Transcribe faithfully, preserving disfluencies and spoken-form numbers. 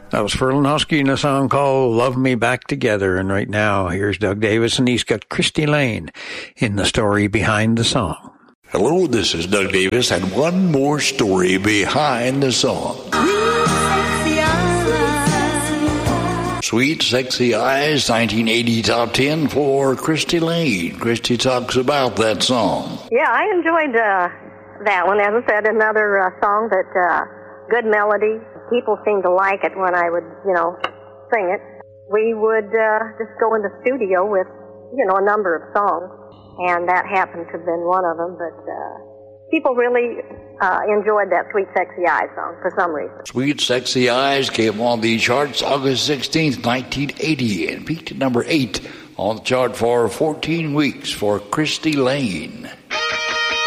That was Furlanowski in a song called Love Me Back Together. And right now, here's Doug Davis, and he's got Christy Lane in the story behind the song. Hello, this is Doug Davis, and one more story behind the song. Sweet Sexy Eyes, nineteen eighty top ten for Christy Lane. Christy talks about that song. Yeah, I enjoyed uh, that one. As I said, another uh, song that, uh, good melody. People seemed to like it when I would, you know, sing it. We would uh, just go in the studio with, you know, a number of songs, and that happened to have been one of them, but uh, people really uh, enjoyed that Sweet Sexy Eyes song for some reason. Sweet Sexy Eyes came on the charts August sixteenth, nineteen eighty, and peaked at number eight on the chart for fourteen weeks for Christy Lane.